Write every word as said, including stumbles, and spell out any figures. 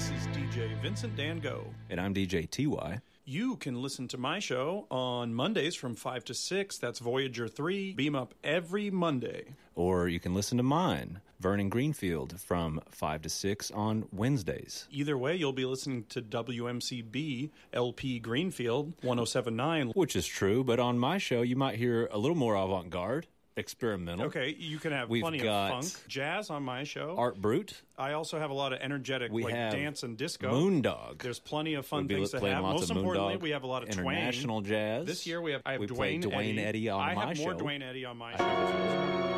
This is D J Vincent Dan Go. And I'm D J T Y. You can listen to my show on Mondays from five to six. That's Voyager three. Beam up every Monday. Or you can listen to mine, Vernon Greenfield, from five to six on Wednesdays. Either way, you'll be listening to W M C B L P Greenfield one oh seven point nine. Which is true, but on my show, you might hear a little more avant-garde, experimental. Okay, you can have We've plenty got of funk, jazz on my show. Art Brut. I also have a lot of energetic We like have dance and disco. Moondog. There's plenty of fun We'll be things to playing have. lots Most of importantly, Moondog, we have a lot of international twang. jazz. This year we have I have we Dwayne played Dwayne Eddy. Eddy on I my have more show. Dwayne Eddy on my show.